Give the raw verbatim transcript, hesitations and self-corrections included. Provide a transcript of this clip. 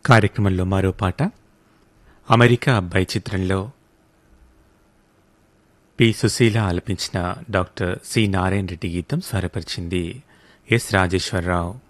కార్యక్రమంలో మరో పాట అమెరికా అబ్బాయి చిత్రంలో పి సుశీల ఆలపించిన డాక్టర్ సి నారాయణ రెడ్డి గీతం స్వరపరిచింది ఎస్ రాజేశ్వరరావు.